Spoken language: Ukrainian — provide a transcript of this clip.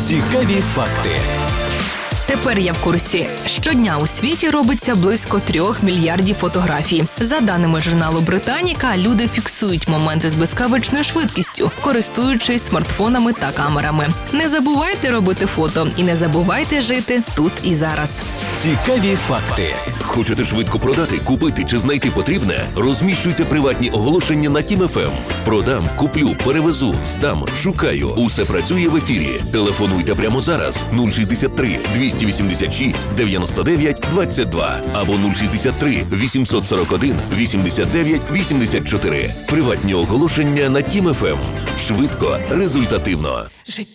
Цікаві факти. Тепер я в курсі. Щодня у світі робиться близько 3 мільярдів фотографій. За даними журналу «Британіка», люди фіксують моменти з блискавичною швидкістю, користуючись смартфонами та камерами. Не забувайте робити фото і не забувайте жити тут і зараз. Цікаві факти. Хочете швидко продати, купити чи знайти потрібне? Розміщуйте приватні оголошення на Team FM. Продам, куплю, перевезу, здам, шукаю. Усе працює в ефірі. Телефонуйте прямо зараз 063 286 99 22 або 063 841 89 84. Приватні оголошення на Team FM. Швидко, результативно. Життя